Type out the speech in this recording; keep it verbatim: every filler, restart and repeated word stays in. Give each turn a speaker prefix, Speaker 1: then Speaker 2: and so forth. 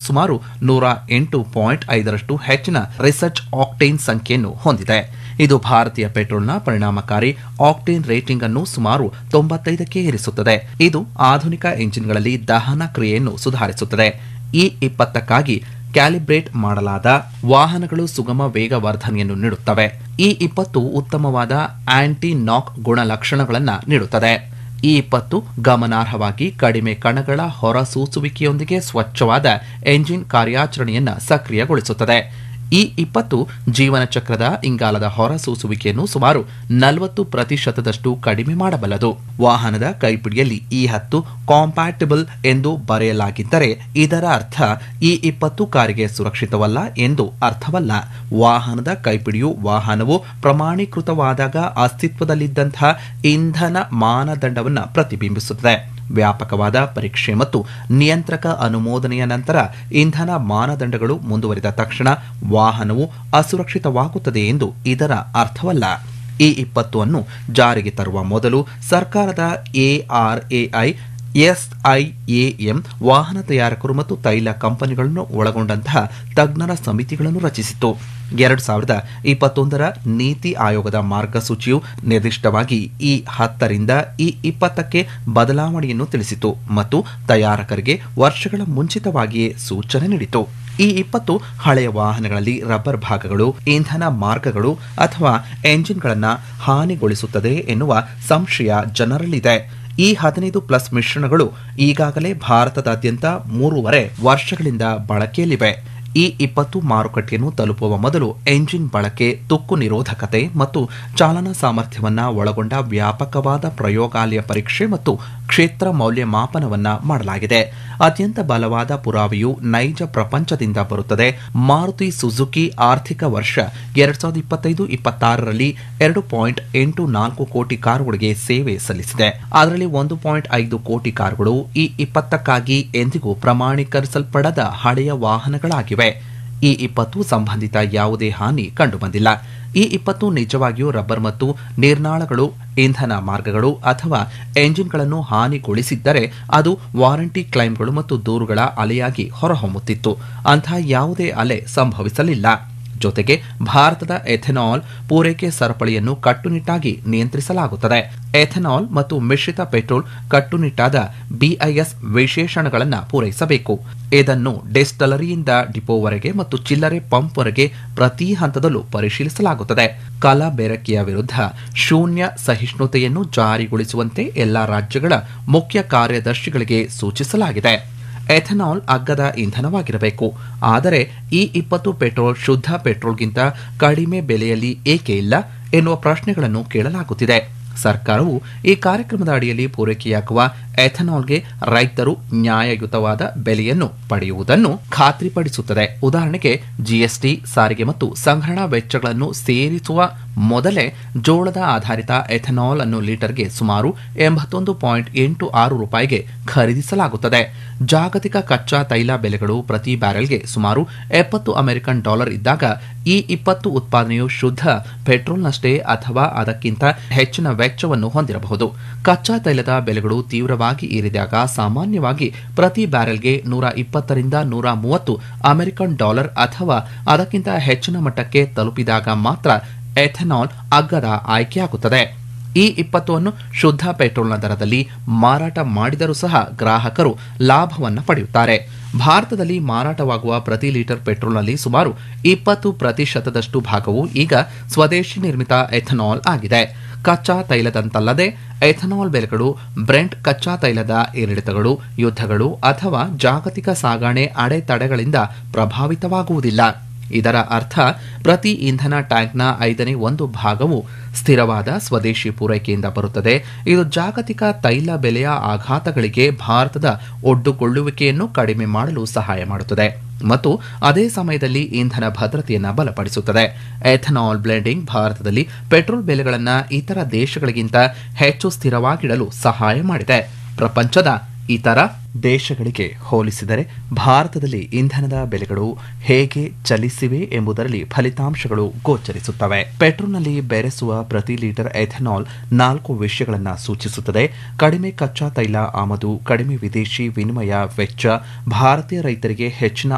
Speaker 1: ಸುಮಾರು ನೂರ ಎಂಟು ಪಾಯಿಂಟ್ ಐದರಷ್ಟು ಹೆಚ್ಚಿನ ರಿಸರ್ಚ್ ಆಕ್ಟೇನ್ ಸಂಖ್ಯೆಯನ್ನು ಹೊಂದಿದೆ. ಇದು ಭಾರತೀಯ ಪೆಟ್ರೋಲ್ನ ಪರಿಣಾಮಕಾರಿ ಆಕ್ಟೇನ್ ರೇಟಿಂಗ್ ಅನ್ನು ಸುಮಾರು ತೊಂಬತ್ತೈದಕ್ಕೆ ಏರಿಸುತ್ತದೆ. ಇದು ಆಧುನಿಕ ಎಂಜಿನ್ಗಳಲ್ಲಿ ದಹನ ಕ್ರಿಯೆಯನ್ನು ಸುಧಾರಿಸುತ್ತದೆ. ಈ ಇಪ್ಪತ್ತಕ್ಕಾಗಿ ಕ್ಯಾಲಿಬ್ರೇಟ್ ಮಾಡಲಾದ ವಾಹನಗಳು ಸುಗಮ ವೇಗವರ್ಧನೆಯನ್ನು ನೀಡುತ್ತವೆ. ಈ ಇಪ್ಪತ್ತು ಉತ್ತಮವಾದ ಆಂಟಿ ನಾಕ್ ಗುಣಲಕ್ಷಣಗಳನ್ನು ನೀಡುತ್ತದೆ. ಈ ಇಪ್ಪತ್ತು ಗಮನಾರ್ಹವಾಗಿ ಕಡಿಮೆ ಕಣಗಳ ಹೊರಸೂಸುವಿಕೆಯೊಂದಿಗೆ ಸ್ವಚ್ಛವಾದ ಎಂಜಿನ್ ಕಾರ್ಯಾಚರಣೆಯನ್ನು ಸಕ್ರಿಯಗೊಳಿಸುತ್ತದೆ. ಈ ಇಪ್ಪತ್ತು ಜೀವನ ಚಕ್ರದ ಇಂಗಾಲದ ಹೊರಸೂಸುವಿಕೆಯನ್ನು ಸುಮಾರು ನಲವತ್ತು ಪ್ರತಿಶತದಷ್ಟು ಕಡಿಮೆ ಮಾಡಬಲ್ಲದು. ವಾಹನದ ಕೈಪಿಡಿಯಲ್ಲಿ ಈ ಹತ್ತು ಕಾಂಪ್ಯಾಟಿಬಲ್ ಎಂದು ಬರೆಯಲಾಗಿದ್ದರೆ ಇದರ ಅರ್ಥ ಈ ಇಪ್ಪತ್ತು ಕಾರಿಗೆ ಸುರಕ್ಷಿತವಲ್ಲ ಎಂದು ಅರ್ಥವಲ್ಲ. ವಾಹನದ ಕೈಪಿಡಿಯು ವಾಹನವು ಪ್ರಮಾಣೀಕೃತವಾದಾಗ ಅಸ್ತಿತ್ವದಲ್ಲಿದ್ದಂತಹ ಇಂಧನ ಮಾನದಂಡವನ್ನು ಪ್ರತಿಬಿಂಬಿಸುತ್ತದೆ. ವ್ಯಾಪಕವಾದ ಪರೀಕ್ಷೆ ಮತ್ತು ನಿಯಂತ್ರಕ ಅನುಮೋದನೆಯ ನಂತರ ಇಂಧನ ಮಾನದಂಡಗಳು ಮುಂದುವರಿದ ತಕ್ಷಣ ವಾಹನವು ಅಸುರಕ್ಷಿತವಾಗುತ್ತದೆ ಎಂದು ಇದರ ಅರ್ಥವಲ್ಲ. ಈ ಇಪ್ಪತ್ತು ಅನ್ನು ಜಾರಿಗೆ ತರುವ ಮೊದಲು ಸರ್ಕಾರದ ಎಆರ್ಎಐ ಎಸ್ಐಎಎಂ ವಾಹನ ತಯಾರಕರು ಮತ್ತು ತೈಲ ಕಂಪನಿಗಳನ್ನು ಒಳಗೊಂಡಂತಹ ತಜ್ಞರ ಸಮಿತಿಗಳನ್ನು ರಚಿಸಿತು. ಎರಡು ಸಾವಿರದ ಇಪ್ಪತ್ತೊಂದರ ನೀತಿ ಆಯೋಗದ ಮಾರ್ಗಸೂಚಿಯು ನಿರ್ದಿಷ್ಟವಾಗಿ ಈ ಹತ್ತರಿಂದ ಈ ಇಪ್ಪತ್ತಕ್ಕೆ ಬದಲಾವಣೆಯನ್ನು ತಿಳಿಸಿತು ಮತ್ತು ತಯಾರಕರಿಗೆ ವರ್ಷಗಳ ಮುಂಚಿತವಾಗಿಯೇ ಸೂಚನೆ ನೀಡಿತು. ಈ ಇಪ್ಪತ್ತು ಹಳೆಯ ವಾಹನಗಳಲ್ಲಿ ರಬ್ಬರ್ ಭಾಗಗಳು, ಇಂಧನ ಮಾರ್ಗಗಳು ಅಥವಾ ಎಂಜಿನ್ಗಳನ್ನು ಹಾನಿಗೊಳಿಸುತ್ತದೆ ಎನ್ನುವ ಸಂಶಯ ಜನರಲ್ಲಿದೆ. ಈ ಹದಿನೈದು ಪ್ಲಸ್ ಮಿಶ್ರಣಗಳು ಈಗಾಗಲೇ ಭಾರತದಾದ್ಯಂತ ಮೂರುವರೆ ವರ್ಷಗಳಿಂದ ಬಳಕೆಯಲ್ಲಿವೆ. ಈ ಇಪ್ಪತ್ತು ಮಾರುಕಟ್ಟೆಯನ್ನು ತಲುಪುವ ಮೊದಲು ಎಂಜಿನ್ ಬಳಕೆ, ತುಕ್ಕು ನಿರೋಧಕತೆ ಮತ್ತು ಚಾಲನಾ ಸಾಮರ್ಥ್ಯವನ್ನು ಒಳಗೊಂಡ ವ್ಯಾಪಕವಾದ ಪ್ರಯೋಗಾಲಯ ಪರೀಕ್ಷೆ ಮತ್ತು ಕ್ಷೇತ್ರ ಮೌಲ್ಯಮಾಪನವನ್ನು ಮಾಡಲಾಗಿದೆ. ಅತ್ಯಂತ ಬಲವಾದ ಪುರಾವೆಯು ನೈಜ ಪ್ರಪಂಚದಿಂದ ಬರುತ್ತದೆ. ಮಾರುತಿ ಸುಜುಕಿ ಆರ್ಥಿಕ ವರ್ಷ ಎರಡ್ ಸಾವಿರದ ಇಪ್ಪತ್ತೈದು ಇಪ್ಪತ್ತಾರರಲ್ಲಿ ಎರಡು ಪಾಯಿಂಟ್ ಎಂಟು ನಾಲ್ಕು ಕೋಟಿ ಕಾರುಗಳಿಗೆ ಸೇವೆ ಸಲ್ಲಿಸಿದೆ. ಅದರಲ್ಲಿ ಒಂದು ಪಾಯಿಂಟ್ ಐದು ಕೋಟಿ ಕಾರುಗಳು ಈ ಇಪ್ಪತ್ತಕ್ಕಾಗಿ ಎಂದಿಗೂ ಪ್ರಮಾಣೀಕರಿಸಲ್ಪಡದ ಹಳೆಯ ವಾಹನಗಳಾಗಿವೆ. ಈ ಇಪ್ಪತ್ತು ಸಂಬಂಧಿತ ಯಾವುದೇ ಹಾನಿ ಕಂಡುಬಂದಿಲ್ಲ. ಈ ಇಪ್ಪತ್ತು ನಿಜವಾಗಿಯೂ ರಬ್ಬರ್ ಮತ್ತು ನಿರ್ನಾಳಗಳು, ಇಂಧನ ಮಾರ್ಗಗಳು ಅಥವಾ ಎಂಜಿನ್ಗಳನ್ನು ಹಾನಿಗೊಳಿಸಿದ್ದರೆ ಅದು ವಾರಂಟಿ ಕ್ಲೈಮ್ಗಳು ಮತ್ತು ದೂರುಗಳ ಅಲೆಯಾಗಿ ಹೊರಹೊಮ್ಮುತ್ತಿತ್ತು. ಅಂತಹ ಯಾವುದೇ ಅಲೆ ಸಂಭವಿಸಲಿಲ್ಲ. ಜೊತೆಗೆ ಭಾರತದ ಎಥೆನಾಲ್ ಪೂರೈಕೆ ಸರಪಳಿಯನ್ನು ಕಟ್ಟುನಿಟ್ಟಾಗಿ ನಿಯಂತ್ರಿಸಲಾಗುತ್ತದೆ. ಎಥೆನಾಲ್ ಮತ್ತು ಮಿಶ್ರಿತ ಪೆಟ್ರೋಲ್ ಕಟ್ಟುನಿಟ್ಟಾದ ಬಿಐಎಸ್ ವಿಶೇಷಣಗಳನ್ನು ಪೂರೈಸಬೇಕು. ಇದನ್ನು ಡಿಸ್ಟಲರಿಯಿಂದ ಡಿಪೋವರೆಗೆ ಮತ್ತು ಚಿಲ್ಲರೆ ಪಂಪ್ವರೆಗೆ ಪ್ರತಿ ಹಂತದಲ್ಲೂ ಪರಿಶೀಲಿಸಲಾಗುತ್ತದೆ. ಕಲಬೆರಕೆಯ ವಿರುದ್ಧ ಶೂನ್ಯ ಸಹಿಷ್ಣುತೆಯನ್ನು ಜಾರಿಗೊಳಿಸುವಂತೆ ಎಲ್ಲಾ ರಾಜ್ಯಗಳ ಮುಖ್ಯ ಕಾರ್ಯದರ್ಶಿಗಳಿಗೆ ಸೂಚಿಸಲಾಗಿದೆ. ಎಥೆನಾಲ್ ಅಗ್ಗದ ಇಂಧನವಾಗಿರಬೇಕು. ಆದರೆ ಈ ಇಪ್ಪತ್ತು ಪೆಟ್ರೋಲ್ ಶುದ್ಧ ಪೆಟ್ರೋಲ್ಗಿಂತ ಕಡಿಮೆ ಬೆಲೆಯಲ್ಲಿ ಏಕೆ ಇಲ್ಲ ಎನ್ನುವ ಪ್ರಶ್ನೆಗಳನ್ನು ಕೇಳಲಾಗುತ್ತಿದೆ. ಸರ್ಕಾರವು ಈ ಕಾರ್ಯಕ್ರಮದ ಅಡಿಯಲ್ಲಿ ಪೂರೈಕೆಯಾಗುವ ಎಥೆನಾಲ್ಗೆ ರೈತರು ನ್ಯಾಯಯುತವಾದ ಬೆಲೆಯನ್ನು ಪಡೆಯುವುದನ್ನು ಖಾತ್ರಿಪಡಿಸುತ್ತದೆ. ಉದಾಹರಣೆಗೆ ಜಿಎಸ್ಟಿ, ಸಾರಿಗೆ ಮತ್ತು ಸಂಗ್ರಹಣಾ ವೆಚ್ಚಗಳನ್ನು ಸೇರಿಸುವ ಮೊದಲೇ ಜೋಳದ ಆಧಾರಿತ ಎಥೆನಾಲ್ ಅನ್ನು ಲೀಟರ್ಗೆ ಸುಮಾರು ಎಂಬತ್ತೊಂದು ಪಾಯಿಂಟ್ ಎಂಟು ಆರು ರೂಪಾಯಿಗೆ ಖರೀದಿಸಲಾಗುತ್ತದೆ. ಜಾಗತಿಕ ಕಚ್ಚಾ ತೈಲ ಬೆಲೆಗಳು ಪ್ರತಿ ಬ್ಯಾರೆಲ್ಗೆ ಸುಮಾರು ಎಪ್ಪತ್ತು ಅಮೆರಿಕನ್ ಡಾಲರ್ ಇದ್ದಾಗ ಈ ಇಪ್ಪತ್ತು ಉತ್ಪಾದನೆಯು ಶುದ್ಧ ಪೆಟ್ರೋಲ್ನಷ್ಟೇ ಅಥವಾ ಅದಕ್ಕಿಂತ ಹೆಚ್ಚಿನ ವೆಚ್ಚವನ್ನು ಹೊಂದಿರಬಹುದು. ಕಚ್ಚಾ ತೈಲದ ಬೆಲೆಗಳು ತೀವ್ರವಾಗಿ ಏರಿದಾಗ ಸಾಮಾನ್ಯವಾಗಿ ಪ್ರತಿ ಬ್ಯಾರೆಲ್ಗೆ ನೂರ ಇಪ್ಪತ್ತರಿಂದ ನೂರ ಮೂವತ್ತು ಅಮೆರಿಕನ್ ಡಾಲರ್ ಅಥವಾ ಅದಕ್ಕಿಂತ ಹೆಚ್ಚಿನ ಮಟ್ಟಕ್ಕೆ ತಲುಪಿದಾಗ ಮಾತ್ರ ಎಥೆನಾಲ್ ಅಗ್ಗದ ಆಯ್ಕೆಯಾಗುತ್ತದೆ. ಈ ಇಪ್ಪತ್ತನ್ನು ಶುದ್ಧ ಪೆಟ್ರೋಲ್ನ ದರದಲ್ಲಿ ಮಾರಾಟ ಮಾಡಿದರೂ ಸಹ ಗ್ರಾಹಕರು ಲಾಭವನ್ನು ಪಡೆಯುತ್ತಾರೆ. ಭಾರತದಲ್ಲಿ ಮಾರಾಟವಾಗುವ ಪ್ರತಿ ಲೀಟರ್ ಪೆಟ್ರೋಲ್ನಲ್ಲಿ ಸುಮಾರು ಇಪ್ಪತ್ತು ಪ್ರತಿಶತದಷ್ಟು ಭಾಗವು ಈಗ ಸ್ವದೇಶಿ ನಿರ್ಮಿತ ಎಥೆನಾಲ್ ಆಗಿದೆ. ಕಚ್ಚಾ ತೈಲದಂತಲ್ಲದೆ ಎಥೆನಾಲ್ ಬೆಲೆಗಳು ಬ್ರೆಂಟ್ ಕಚ್ಚಾ ತೈಲದ ಏರಿಳಿತಗಳು, ಯುದ್ಧಗಳು ಅಥವಾ ಜಾಗತಿಕ ಸಾಗಣೆ ಅಡೆತಡೆಗಳಿಂದ ಪ್ರಭಾವಿತವಾಗುವುದಿಲ್ಲ. ಇದರ ಅರ್ಥ ಪ್ರತಿ ಇಂಧನ ಟ್ಯಾಂಕ್ನ ಐದನೇ ಒಂದು ಭಾಗವು ಸ್ಥಿರವಾದ ಸ್ವದೇಶಿ ಪೂರೈಕೆಯಿಂದ ಬರುತ್ತದೆ. ಇದು ಜಾಗತಿಕ ತೈಲ ಬೆಲೆಯ ಆಘಾತಗಳಿಗೆ ಭಾರತದ ಒಡ್ಡುಕೊಳ್ಳುವಿಕೆಯನ್ನು ಕಡಿಮೆ ಮಾಡಲು ಸಹಾಯ ಮಾಡುತ್ತದೆ ಮತ್ತು ಅದೇ ಸಮಯದಲ್ಲಿ ಇಂಧನ ಭದ್ರತೆಯನ್ನು ಬಲಪಡಿಸುತ್ತದೆ. ಎಥೆನಾಲ್ ಬ್ಲೆಂಡಿಂಗ್ ಭಾರತದಲ್ಲಿ ಪೆಟ್ರೋಲ್ ಬೆಲೆಗಳನ್ನು ಇತರ ದೇಶಗಳಿಗಿಂತ ಹೆಚ್ಚು ಸ್ಥಿರವಾಗಿಡಲು ಸಹಾಯ ಮಾಡಿದೆ. ಪ್ರಪಂಚದ ಇತರ ದೇಶಗಳಿಗೆ ಹೋಲಿಸಿದರೆ ಭಾರತದಲ್ಲಿ ಇಂಧನದ ಬೆಲೆಗಳು ಹೇಗೆ ಚಲಿಸಿವೆ ಎಂಬುದರಲ್ಲಿ ಫಲಿತಾಂಶಗಳು ಗೋಚರಿಸುತ್ತವೆ. ಪೆಟ್ರೋಲ್ನಲ್ಲಿ ಬೆರೆಸುವ ಪ್ರತಿ ಲೀಟರ್ ಎಥೆನಾಲ್ ನಾಲ್ಕು ವಿಷಯಗಳನ್ನು ಸೂಚಿಸುತ್ತದೆ. ಕಡಿಮೆ ಕಚ್ಚಾ ತೈಲ ಆಮದು, ಕಡಿಮೆ ವಿದೇಶಿ ವಿನಿಮಯ ವೆಚ್ಚ, ಭಾರತೀಯ ರೈತರಿಗೆ ಹೆಚ್ಚಿನ